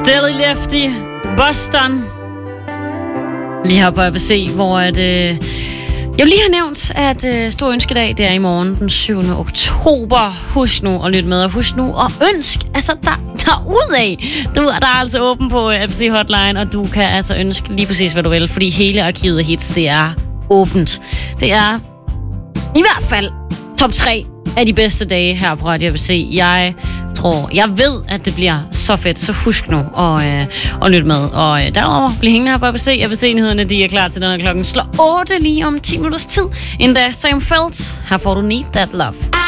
Deli Lefty, Boston. Lige her på ABC, hvor jeg lige har nævnt, at stor ønskedag, det er i morgen den 7. oktober. Husk nu at lytte med, og husk nu at ønske, altså derudad. Der er altså åben på ABC Hotline, og du kan altså ønske lige præcis, hvad du vil, fordi hele arkivet af hits, det er åbent. Det er i hvert fald top 3 af de bedste dage her på Radio ABC. Jeg ved, at det bliver så fedt, så husk nu at lytte med. Og derover bliv hængende her på ABC. ABC-nyhederne, de er klar til den her klokken slår 8 lige om 10 minutters tid. Inden da Sam Feldt, her får du Need That Love.